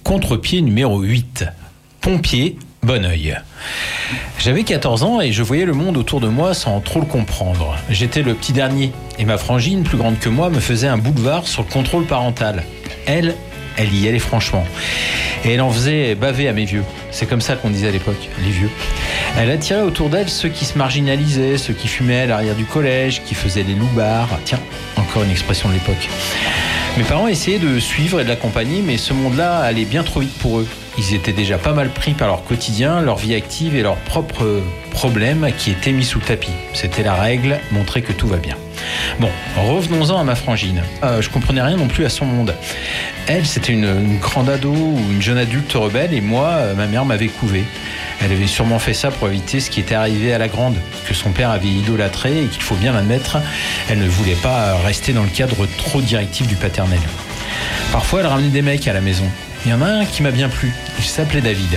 Contre-pied numéro 8. Pompier, bon oeil. J'avais 14 ans et je voyais le monde autour de moi sans trop le comprendre. J'étais le petit dernier et ma frangine, plus grande que moi, me faisait un boulevard sur le contrôle parental. Elle y allait franchement. Et elle en faisait baver à mes vieux. C'est comme ça qu'on disait à l'époque, les vieux. Elle attirait autour d'elle ceux qui se marginalisaient, ceux qui fumaient à l'arrière du collège, qui faisaient les loupards. Tiens, encore une expression de l'époque. Mes parents essayaient de suivre et de l'accompagner, mais ce monde-là allait bien trop vite pour eux. Ils étaient déjà pas mal pris par leur quotidien, leur vie active et leurs propres problèmes qui étaient mis sous le tapis. C'était la règle, montrer que tout va bien. Bon, revenons-en à ma frangine. Je comprenais rien non plus à son monde. Elle, c'était une grande ado ou une jeune adulte rebelle et moi, ma mère m'avait couvé. Elle avait sûrement fait ça pour éviter ce qui était arrivé à la grande, que son père avait idolâtré et qu'il faut bien l'admettre, elle ne voulait pas rester dans le cadre trop directif du paternel. Parfois, elle ramenait des mecs à la maison. Il y en a un qui m'a bien plu, il s'appelait David.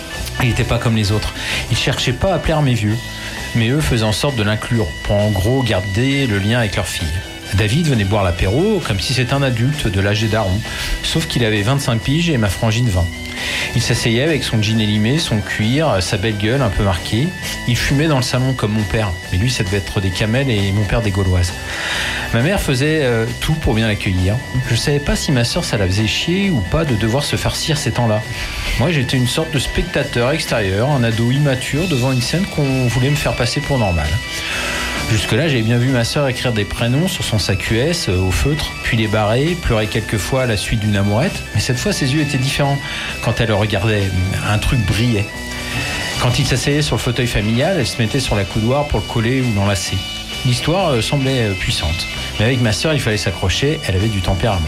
Il n'était pas comme les autres, il cherchait pas à plaire à mes vieux, mais eux faisaient en sorte de l'inclure, pour en gros garder le lien avec leur fille. David venait boire l'apéro comme si c'était un adulte de l'âge des darons, sauf qu'il avait 25 piges et ma frangine 20. Il s'asseyait avec son jean élimé, son cuir, sa belle gueule un peu marquée. Il fumait dans le salon comme mon père, mais lui ça devait être des camels et mon père des gauloises. Ma mère faisait tout pour bien l'accueillir. Je savais pas si ma sœur ça la faisait chier ou pas de devoir se farcir ces temps-là. Moi j'étais une sorte de spectateur extérieur, un ado immature devant une scène qu'on voulait me faire passer pour normale. Jusque-là, j'avais bien vu ma sœur écrire des prénoms sur son sac US au feutre, puis les barrer, pleurer quelquefois à la suite d'une amourette. Mais cette fois, ses yeux étaient différents. Quand elle le regardait, un truc brillait. Quand il s'asseyait sur le fauteuil familial, elle se mettait sur la coudoir pour le coller ou l'enlacer. L'histoire semblait puissante. Mais avec ma sœur, il fallait s'accrocher, elle avait du tempérament.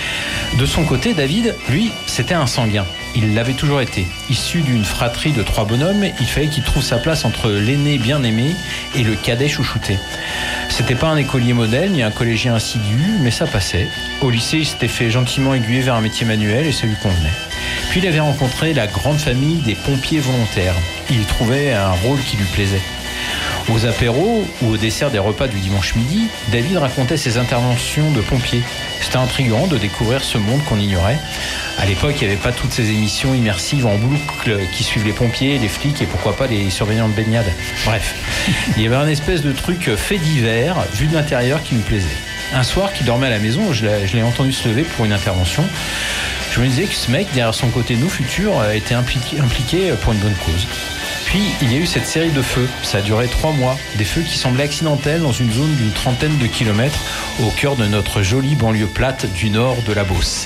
De son côté, David, lui, c'était un sanguin. Il l'avait toujours été. Issu d'une fratrie de 3 bonhommes, il fallait qu'il trouve sa place entre l'aîné bien aimé et le cadet chouchouté. C'était pas un écolier modèle ni un collégien assidu, mais ça passait. Au lycée, il s'était fait gentiment aiguiller vers un métier manuel et ça lui convenait. Puis il avait rencontré la grande famille des pompiers volontaires. Il y trouvait un rôle qui lui plaisait. Aux apéros ou au dessert des repas du dimanche midi, David racontait ses interventions de pompier. C'était intriguant de découvrir ce monde qu'on ignorait. À l'époque, il n'y avait pas toutes ces émissions immersives en boucle qui suivent les pompiers, les flics et pourquoi pas les surveillants de baignade. Bref, il y avait un espèce de truc fait divers, vu de l'intérieur, qui me plaisait. Un soir, qu'il dormait à la maison, je l'ai entendu se lever pour une intervention. Je me disais que ce mec, derrière son côté nous futur, était impliqué pour une bonne cause. Puis, il y a eu cette série de feux. Ça a duré 3 mois. Des feux qui semblaient accidentels dans une zone d'une 30aine de kilomètres au cœur de notre jolie banlieue plate du nord de la Beauce.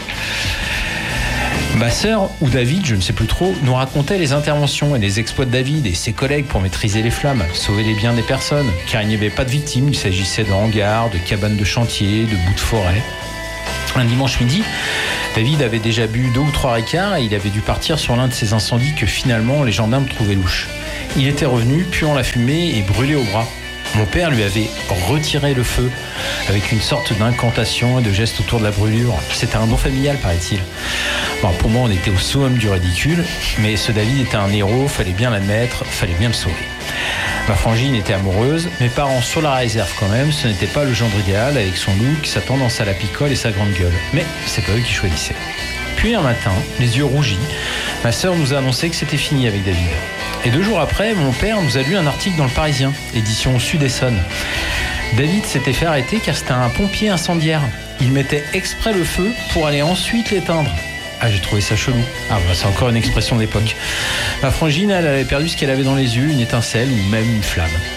Ma sœur, ou David, je ne sais plus trop, nous racontait les interventions et les exploits de David et ses collègues pour maîtriser les flammes, sauver les biens des personnes, car il n'y avait pas de victimes, il s'agissait de hangars, de cabanes de chantier, de bouts de forêt. Un dimanche midi, David avait déjà bu 2 ou 3 ricards et il avait dû partir sur l'un de ces incendies que finalement les gendarmes trouvaient louches. Il était revenu, puant la fumée et brûlé au bras. Mon père lui avait retiré le feu avec une sorte d'incantation et de geste autour de la brûlure. C'était un don familial, paraît-il. Bon, pour moi, on était au summum du ridicule, mais ce David était un héros, fallait bien l'admettre, fallait bien le sauver. Ma frangine était amoureuse, mes parents sur la réserve quand même, ce n'était pas le gendre idéal avec son look, sa tendance à la picole et sa grande gueule. Mais c'est pas eux qui choisissaient. Puis un matin, les yeux rougis, ma sœur nous a annoncé que c'était fini avec David. Et 2 jours après, mon père nous a lu un article dans le Parisien, édition Sud-Essonne. David s'était fait arrêter car c'était un pompier incendiaire. Il mettait exprès le feu pour aller ensuite l'éteindre. Ah, j'ai trouvé ça chelou. Ah, bah, c'est encore une expression d'époque. Ma frangine, elle avait perdu ce qu'elle avait dans les yeux, une étincelle ou même une flamme.